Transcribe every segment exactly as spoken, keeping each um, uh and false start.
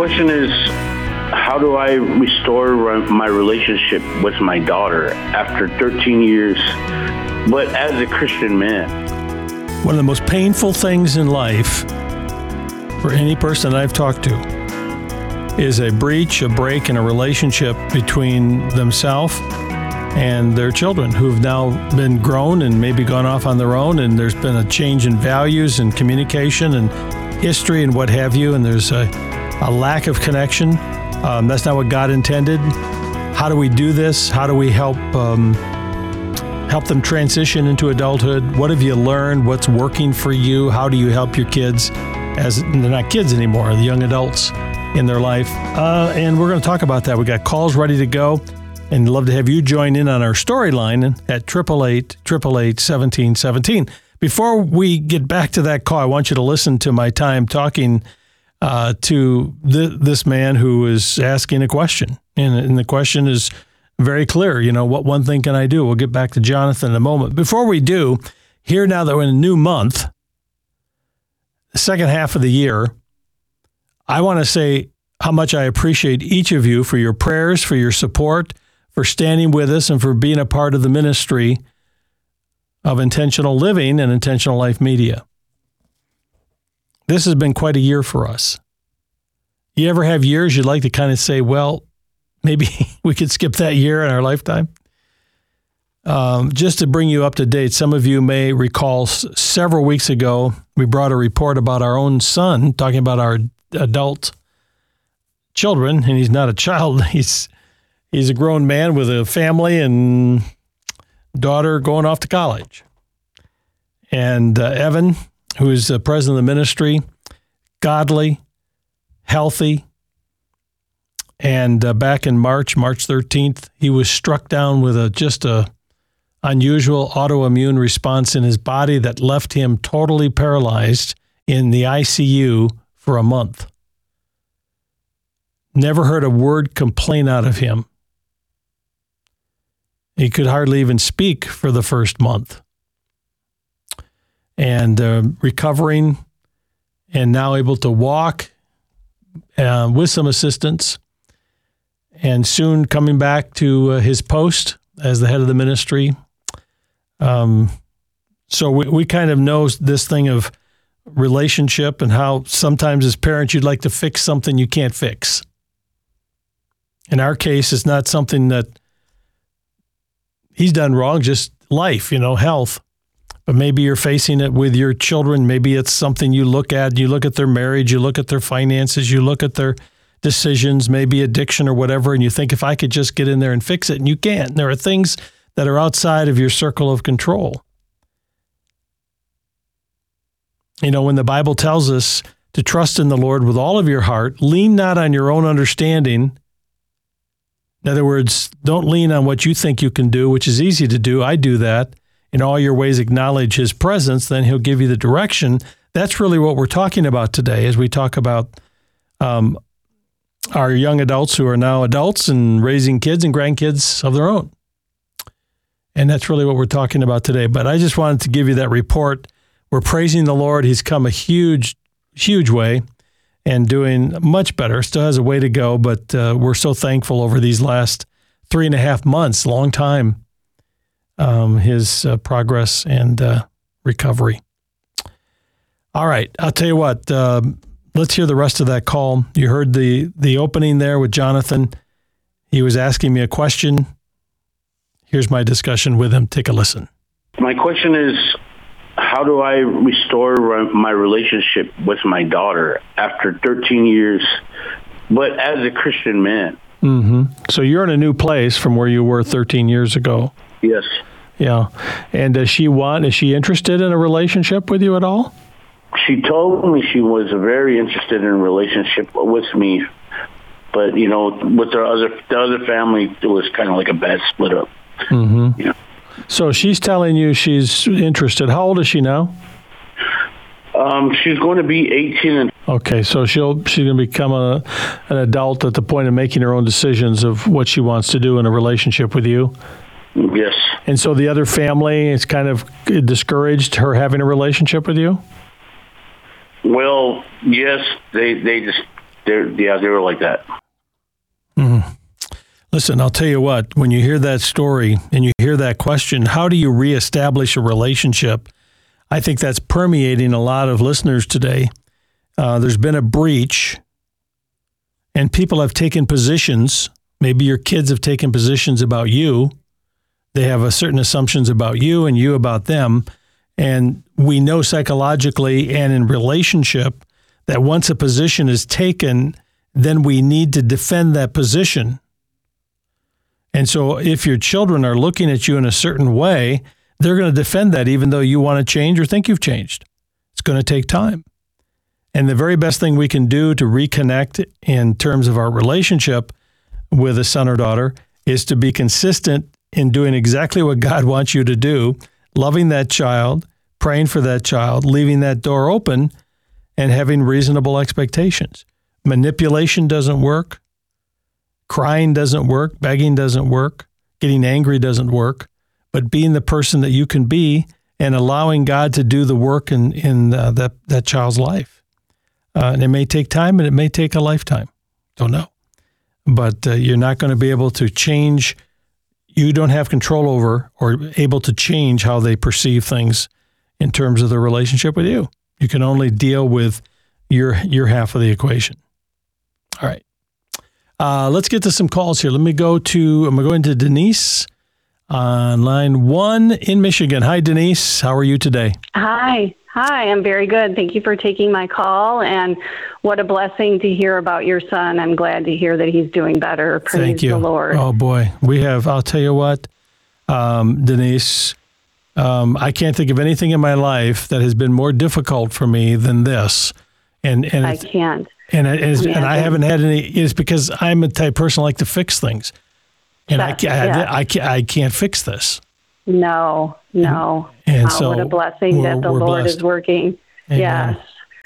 question is, how do I restore my relationship with my daughter after thirteen years, but as a Christian man? One of the most painful things in life for any person I've talked to is a breach, a break in a relationship between themselves and their children who've now been grown and maybe gone off on their own, and there's been a change in values and communication and history and what have you, and there's a, a lack of connection. Um, that's not what God intended. How do we do this? How do we help um, help them transition into adulthood? What have you learned? What's working for you? How do you help your kids as they're not kids anymore, the young adults in their life? Uh, and we're going to talk about that. We got calls ready to go, and love to have you join in on our storyline at eight eight eight, eight eight eight, one seven one seven. Before we get back to that call, I want you to listen to my time talking uh, to th- this man who is asking a question. And, and the question is very clear. You know, what one thing can I do? We'll get back to Jonathan in a moment. Before we do, here now that we're in a new month, the second half of the year, I want to say how much I appreciate each of you for your prayers, for your support, for standing with us, and for being a part of the ministry of Intentional Living and Intentional Life Media. This has been quite a year for us. You ever have years you'd like to kind of say, well, maybe we could skip that year in our lifetime? Um, just to bring you up to date, some of you may recall s- several weeks ago, we brought a report about our own son, talking about our adult children, and he's not a child. He's he's a grown man with a family and daughter going off to college. And uh, Evan, who is the president of the ministry, godly, healthy, and uh, back in March, March thirteenth, he was struck down with a just a unusual autoimmune response in his body that left him totally paralyzed in the I C U for a month. Never heard a word complaint out of him. He could hardly even speak for the first month. And uh, recovering and now able to walk uh, with some assistance, and soon coming back to uh, his post as the head of the ministry. Um, so we, we kind of know this thing of relationship and how sometimes as parents you'd like to fix something you can't fix. In our case, it's not something that he's done wrong, just life, you know, health. But maybe you're facing it with your children. Maybe it's something you look at. You look at their marriage, you look at their finances, you look at their decisions, maybe addiction or whatever, and you think, if I could just get in there and fix it, and you can't. There are things that are outside of your circle of control. You know, when the Bible tells us to trust in the Lord with all of your heart, lean not on your own understanding. In other words, don't lean on what you think you can do, which is easy to do. I do that. In all your ways, acknowledge his presence, then he'll give you the direction. That's really what we're talking about today as we talk about um, our young adults who are now adults and raising kids and grandkids of their own. And that's really what we're talking about today. But I just wanted to give you that report. We're praising the Lord. He's come a huge, huge way and doing much better. Still has a way to go, but uh, we're so thankful over these last three and a half months, long time, um, his uh, progress and uh, recovery. All right, I'll tell you what, uh, let's hear the rest of that call. You heard the, the opening there with Jonathan. He was asking me a question. Here's my discussion with him. Take a listen. My question is, how do I restore my relationship with my daughter after thirteen years, but as a Christian man? Mm-hmm. So you're in a new place from where you were thirteen years ago. Yes. Yeah. And does she want, is she interested in a relationship with you at all? She told me she was very interested in a relationship with me, but, you know, with the other, the other family, it was kind of like a bad split up. Mm-hmm. You know? So she's telling you she's interested. How old is she now? Um, she's going to be eighteen. And okay, so she'll she's going to become a, an adult at the point of making her own decisions of what she wants to do in a relationship with you. Yes. And so the other family is kind of discouraged her having a relationship with you? Well, yes, they they just they're, yeah, they were like that. Mm-hmm. Listen, I'll tell you what, when you hear that story and you hear that question, how do you reestablish a relationship? I think that's permeating a lot of listeners today. Uh, there's been a breach, and people have taken positions. Maybe your kids have taken positions about you. They have a certain assumptions about you and you about them. And we know psychologically and in relationship that once a position is taken, then we need to defend that position. And so if your children are looking at you in a certain way, they're going to defend that even though you want to change or think you've changed. It's going to take time. And the very best thing we can do to reconnect in terms of our relationship with a son or daughter is to be consistent in doing exactly what God wants you to do, loving that child, praying for that child, leaving that door open, and having reasonable expectations. Manipulation doesn't work. Crying doesn't work. Begging doesn't work. Getting angry doesn't work. But being the person that you can be and allowing God to do the work in, in uh, that, that child's life. Uh, and it may take time and it may take a lifetime. Don't know. But uh, you're not going to be able to change. You don't have control over or able to change how they perceive things in terms of their relationship with you. You can only deal with your your half of the equation. All right. Uh, let's get to some calls here. Let me go to, I'm going to Denise on line one in Michigan. Hi, Denise. How are you today? Hi. Hi, I'm very good. Thank you for taking my call, and what a blessing to hear about your son. I'm glad to hear that he's doing better. Praise Thank you. the Lord. Oh, boy. We have, I'll tell you what, um, Denise, um, I can't think of anything in my life that has been more difficult for me than this. And, and I can't. And, it is, and I haven't had any, it's because I'm a type of person who like to fix things. And I, can't, yeah. I, I, can't, I can't fix this. No, no. And, and oh, so what a blessing that the Lord blessed. Is working. Amen. Yes.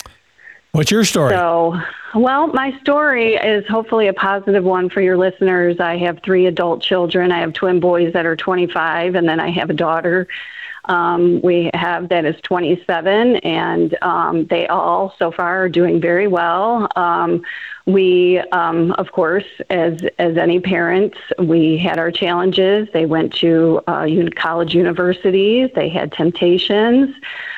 What's your story? So, well, my story is hopefully a positive one for your listeners. I have three adult children. I have twin boys that are twenty-five, and then I have a daughter um, we have that is twenty-seven, and um, they all so far are doing very well. Um, we, um, of course, as as any parents, we had our challenges. They went to uh, college universities. They had temptations.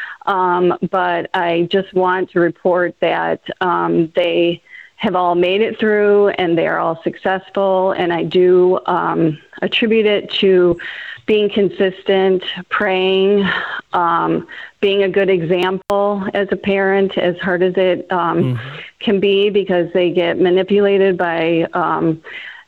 Um, but I just want to report that um, they have all made it through, and they are all successful. And I do um, attribute it to being consistent, praying, um, being a good example as a parent, as hard as it um, mm-hmm. can be, because they get manipulated by um,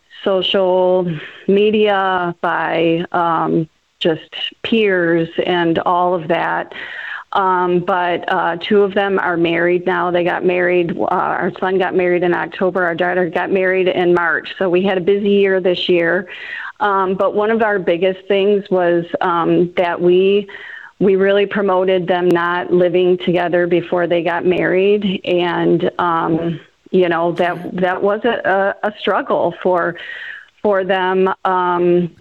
social media, by um, just peers and all of that. Um, but uh, two of them are married now. They got married. Uh, our son got married in October. Our daughter got married in March. So we had a busy year this year. Um, but one of our biggest things was um, that we we really promoted them not living together before they got married, and um, you know that that was a, a struggle for for them. Um,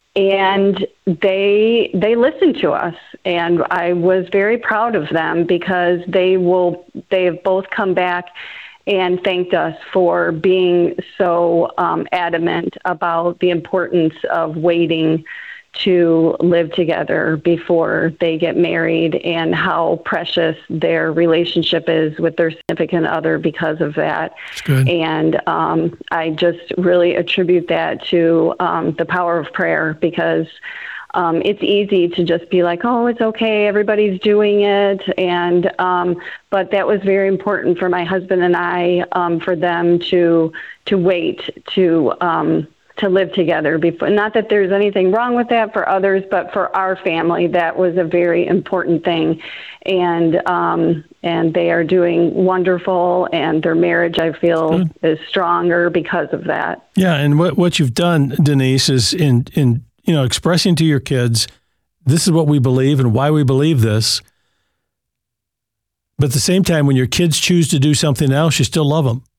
And they they listened to us, and I was very proud of them, because they will they have both come back and thanked us for being so um, adamant about the importance of waiting to live together before they get married, and how precious their relationship is with their significant other because of that. That's good. And um, I just really attribute that to um, the power of prayer, because um, it's easy to just be like, oh, it's okay, everybody's doing it. And um, but that was very important for my husband and I, um, for them to to wait to um to live together before. Not that there's anything wrong with that for others, but for our family, that was a very important thing. And um, and they are doing wonderful, and their marriage, I feel, Good. is stronger because of that. Yeah, and what what you've done, Denise, is in in you know expressing to your kids, this is what we believe and why we believe this. But at the same time, when your kids choose to do something else, you still love them.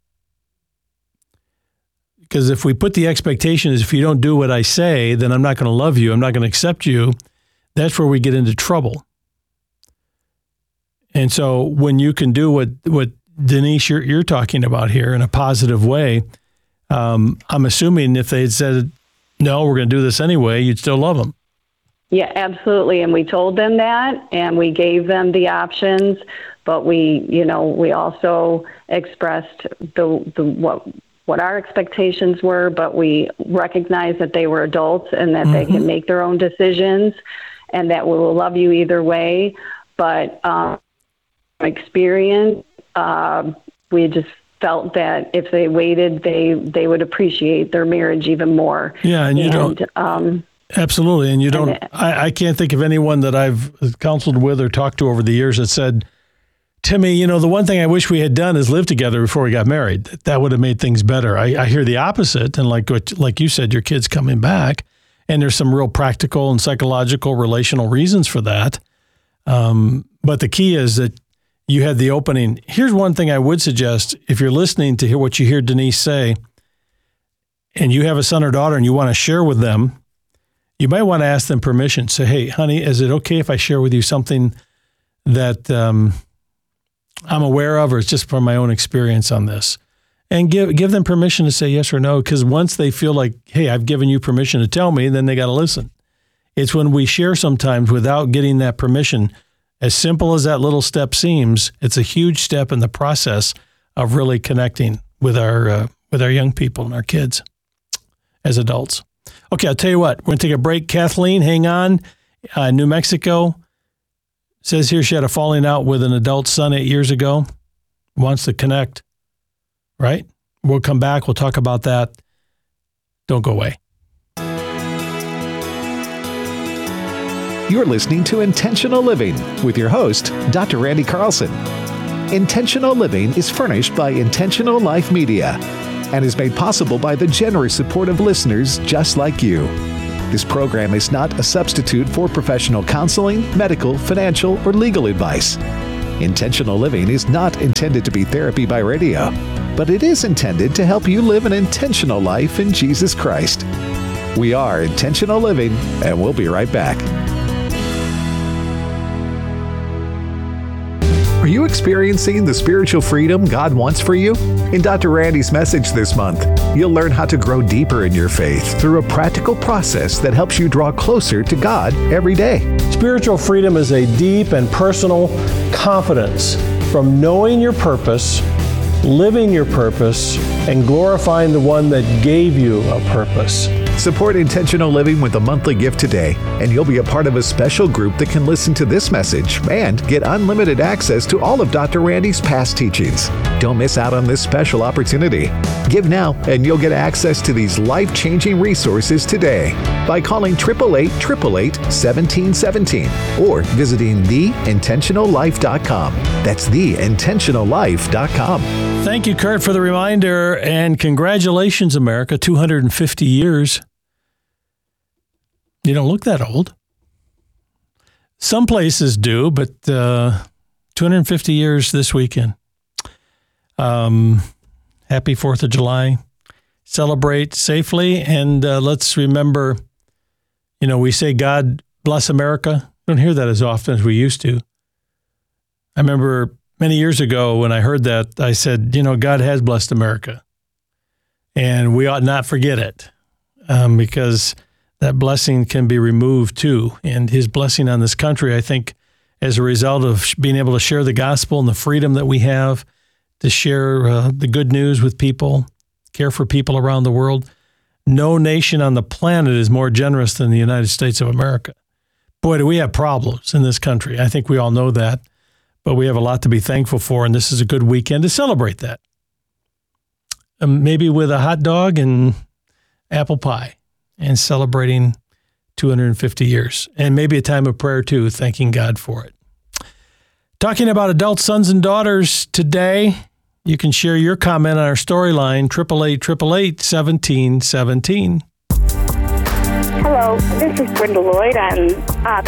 Because if we put the expectation is, if you don't do what I say, then I'm not going to love you, I'm not going to accept you, that's where we get into trouble. And so when you can do what, what Denise, you're, you're talking about here in a positive way. Um, I'm assuming if they had said, no, we're going to do this anyway, you'd still love them. Yeah, absolutely. And we told them that, and we gave them the options, but we, you know, we also expressed the, the what what our expectations were, but we recognized that they were adults and that mm-hmm. they can make their own decisions, and that we will love you either way. But um, experience, uh, we just felt that if they waited, they they would appreciate their marriage even more. Yeah, and you and, don't. Um, Absolutely, and you don't. And, I, I can't think of anyone that I've counseled with or talked to over the years that said, Timmy, you know, the one thing I wish we had done is live together before we got married. That would have made things better. I, I hear the opposite. And like what, like you said, your kid's coming back, and there's some real practical and psychological relational reasons for that. Um, but the key is that you had the opening. Here's one thing I would suggest. If you're listening to hear what you hear Denise say, and you have a son or daughter and you want to share with them, you might want to ask them permission. Say, hey, honey, is it okay if I share with you something that um, I'm aware of, or it's just from my own experience on this? And give give them permission to say yes or no, because once they feel like, hey, I've given you permission to tell me, then they got to listen. It's when we share sometimes without getting that permission, as simple as that little step seems, it's a huge step in the process of really connecting with our uh, with our young people and our kids as adults. Okay, I'll tell you what, we're going to take a break. Kathleen, hang on. Uh, New Mexico says here she had a falling out with an adult son eight years ago, wants to connect, right? We'll come back. We'll talk about that. Don't go away. You're listening to Intentional Living with your host, Doctor Randy Carlson. Intentional Living is furnished by Intentional Life Media and is made possible by the generous support of listeners just like you. This program is not a substitute for professional counseling, medical, financial, or legal advice. Intentional Living is not intended to be therapy by radio, but it is intended to help you live an intentional life in Jesus Christ. We are Intentional Living, and we'll be right back. Are you experiencing the spiritual freedom God wants for you? In Doctor Randy's message this month, you'll learn how to grow deeper in your faith through a practical process that helps you draw closer to God every day. Spiritual freedom is a deep and personal confidence from knowing your purpose, living your purpose, and glorifying the one that gave you a purpose. Support Intentional Living with a monthly gift today, and you'll be a part of a special group that can listen to this message and get unlimited access to all of Doctor Randy's past teachings. Don't miss out on this special opportunity. Give now, and you'll get access to these life-changing resources today by calling eight eight eight, eight eight eight, one seven one seven or visiting the intentional life dot com. That's the intentional life dot com. Thank you, Kurt, for the reminder, and congratulations, America, two hundred fifty years. You don't look that old. Some places do, but uh, two hundred fifty years this weekend. Um, happy fourth of July. Celebrate safely, and uh, let's remember, you know, we say God bless America. We don't hear that as often as we used to. I remember many years ago when I heard that, I said, you know, God has blessed America, and we ought not forget it, um, because that blessing can be removed too. And his blessing on this country, I think, as a result of being able to share the gospel and the freedom that we have to share uh, the good news with people, care for people around the world. No nation on the planet is more generous than the United States of America. Boy, do we have problems in this country. I think we all know that, but we have a lot to be thankful for, and this is a good weekend to celebrate that. Um, maybe with a hot dog and apple pie, and celebrating two hundred fifty years, and maybe a time of prayer too, thanking God for it. Talking about adult sons and daughters today, you can share your comment on our storyline, eight eight eight, eight eight eight, one seven one seven. Hello, this is Brenda Lloyd. I'm uh,